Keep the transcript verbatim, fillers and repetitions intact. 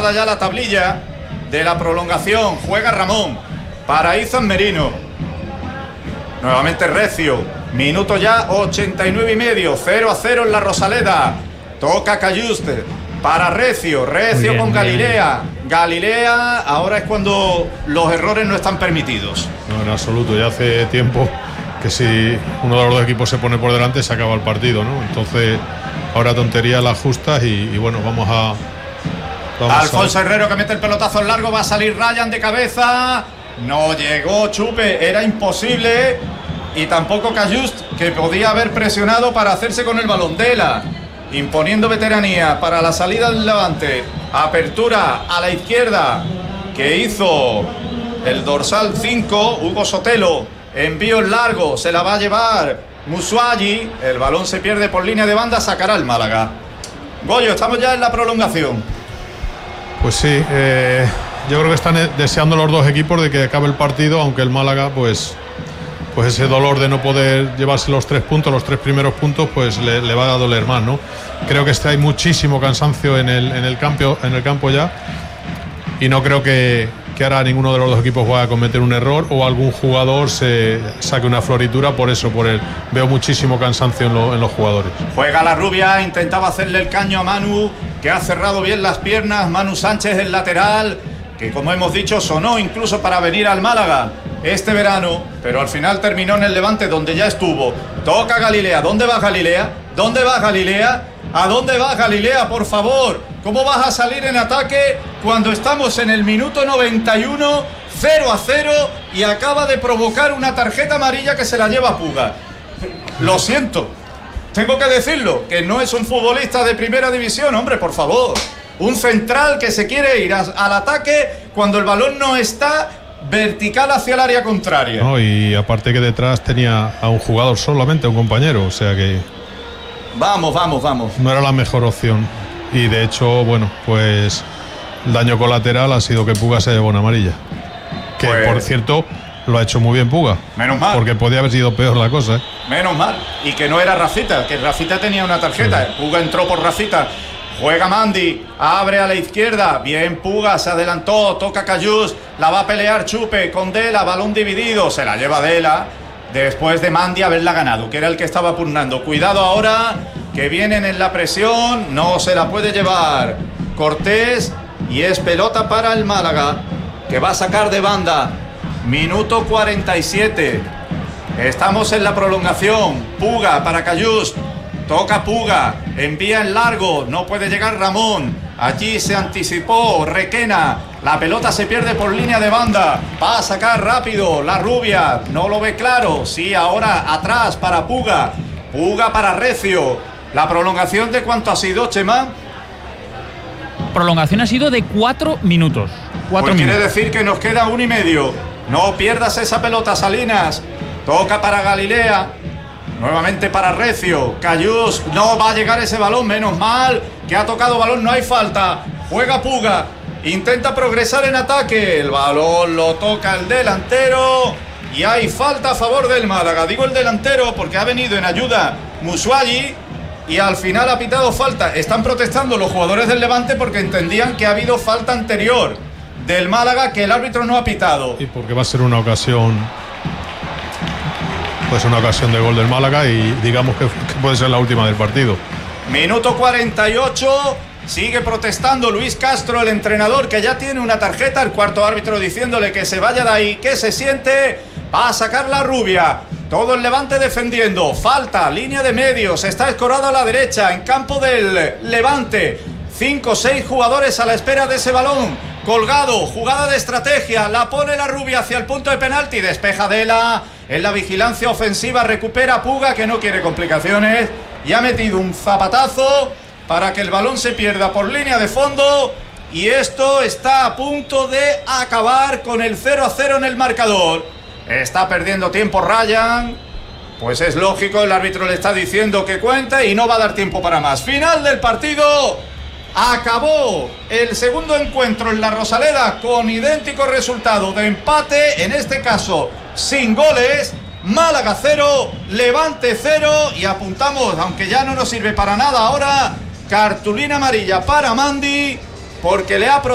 preparada ya la tablilla de la prolongación. Juega Ramón para Izan Merino. Nuevamente Recio. Minuto ya ochenta y nueve y medio. cero a cero en la Rosaleda. Toca Cayuste para Recio. Recio bien, con Galilea. Bien. Galilea, ahora es cuando los errores no están permitidos. No, en absoluto. Ya hace tiempo que si uno de los dos equipos se pone por delante se acaba el partido, ¿no? Entonces ahora tontería las justas y, y bueno, vamos a vamos Alfonso a... Herrero que mete el pelotazo en largo. Va a salir Ryan de cabeza. No llegó Chupe, era imposible. Y tampoco Cayust, que podía haber presionado para hacerse con el balón. Dela imponiendo veteranía para la salida del Levante. Apertura a la izquierda que hizo el dorsal cinco, Hugo Sotelo. Envío en largo, se la va a llevar Musuagi. El balón se pierde por línea de banda, sacará el Málaga. Goyo, estamos ya en la prolongación. Pues sí, eh, yo creo que están deseando los dos equipos de que acabe el partido, aunque el Málaga, pues, pues ese dolor de no poder llevarse los tres puntos, los tres primeros puntos, pues le, le va a doler más, ¿no? Creo que este hay muchísimo cansancio en el, en el campo, en el campo ya, y no creo que, que ahora ninguno de los dos equipos vaya a cometer un error o algún jugador se saque una floritura. Por eso, por el veo muchísimo cansancio en, lo, en los jugadores. Juega la Rubia, intentaba hacerle el caño a Manu, que ha cerrado bien las piernas. Manu Sánchez, el lateral, que como hemos dicho sonó incluso para venir al Málaga este verano, pero al final terminó en el Levante, donde ya estuvo. Toca Galilea. ¿Dónde va Galilea? ¿Dónde va Galilea? ¿A dónde va Galilea, por favor? ¿Cómo vas a salir en ataque cuando estamos en el minuto noventa y uno, cero a cero, y acaba de provocar una tarjeta amarilla que se la lleva Puga? Lo siento, tengo que decirlo, que no es un futbolista de primera división, hombre, por favor. Un central que se quiere ir a, al ataque cuando el balón no está vertical hacia el área contraria. No, y aparte que detrás tenía a un jugador solamente, a un compañero, o sea que... Vamos, vamos, vamos. No era la mejor opción. Y de hecho, bueno, pues el daño colateral ha sido que Puga se llevó una amarilla. Que, pues, por cierto, lo ha hecho muy bien Puga. Menos mal. Porque podía haber sido peor la cosa, ¿eh? Menos mal. Y que no era Rafita, que Rafita tenía una tarjeta. Sí. Puga entró por Rafita. Juega Mandi, abre a la izquierda. Bien Puga, se adelantó, toca Cayús. La va a pelear Chupe con Dela, balón dividido. Se la lleva Dela. Después de Mandi haberla ganado, que era el que estaba pugnando. Cuidado ahora, que vienen en la presión. No se la puede llevar Cortés. Y es pelota para el Málaga, que va a sacar de banda. Minuto cuarenta y siete. Estamos en la prolongación. Puga para Cayús. Toca Puga. Envía en largo. No puede llegar Ramón. Allí se anticipó Requena. La pelota se pierde por línea de banda. Va a sacar rápido la Rubia. No lo ve claro. Sí, ahora atrás para Puga. Puga para Recio. ¿La prolongación de cuánto ha sido, Chema? Prolongación ha sido de cuatro minutos. Cuatro pues minutos. Quiere decir que nos queda un y medio. No pierdas esa pelota, Salinas. Toca para Galilea. Nuevamente para Recio. Cayús, no va a llegar ese balón. Menos mal que ha tocado balón. No hay falta. Juega Puga. Intenta progresar en ataque. El balón lo toca el delantero. Y hay falta a favor del Málaga. Digo el delantero porque ha venido en ayuda Musuagi. Y al final ha pitado falta. Están protestando los jugadores del Levante porque entendían que ha habido falta anterior del Málaga que el árbitro no ha pitado. Y porque va a ser una ocasión... Pues una ocasión de gol del Málaga y digamos que, que puede ser la última del partido. Minuto cuarenta y ocho. Sigue protestando Luis Castro, el entrenador, que ya tiene una tarjeta. El cuarto árbitro diciéndole que se vaya de ahí, que se siente. Va a sacar la Rubia. Todo el Levante defendiendo. Falta, línea de medios. Está escorado a la derecha, en campo del Levante. Cinco o seis jugadores a la espera de ese balón. Colgado, jugada de estrategia. La pone la Rubia hacia el punto de penalti. Despeja Dela. En la vigilancia ofensiva recupera Puga, que no quiere complicaciones. Y ha metido un zapatazo para que el balón se pierda por línea de fondo. Y esto está a punto de acabar con el cero a cero en el marcador. Está perdiendo tiempo Ryan. Pues es lógico, el árbitro le está diciendo que cuente y no va a dar tiempo para más. Final del partido. Acabó el segundo encuentro en la Rosaleda con idéntico resultado de empate, en este caso sin goles. Málaga cero, Levante cero, y apuntamos, aunque ya no nos sirve para nada ahora, cartulina amarilla para Mandi porque le ha